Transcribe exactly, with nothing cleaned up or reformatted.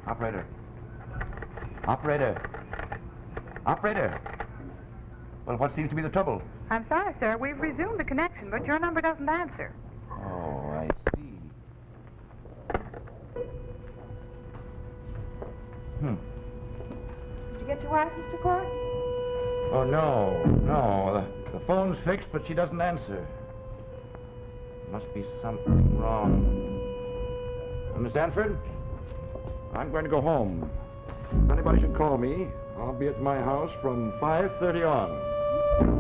Operator. Operator. Operator. Well, what seems to be the trouble? I'm sorry, sir. We've resumed the connection, but your number doesn't answer. Oh, I see. Hmm. Did you get your wife, Mister Court? Oh, no, no. The, the phone's fixed, but she doesn't answer. Must be something wrong. Uh, Miss Sanford, I'm going to go home. If anybody should call me, I'll be at my house from five thirty on.